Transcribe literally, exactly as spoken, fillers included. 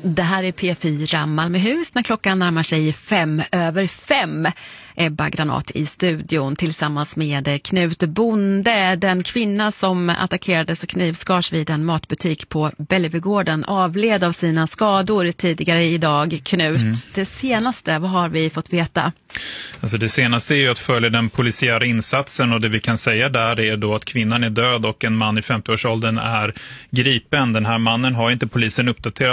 Det här är P fyra Malmöhus när klockan närmar sig fem över fem. Ebba Granat i studion tillsammans med Knut Bonde, den kvinna som attackerades och knivskars vid en matbutik på Bellevuegården, avled av sina skador tidigare idag. Knut, mm. det senaste, vad har vi fått veta? Alltså det senaste är ju att följa den polisiära insatsen, och det vi kan säga där är då att kvinnan är död och en man i femtioårsåldern är gripen. Den här mannen har inte polisen uppdaterat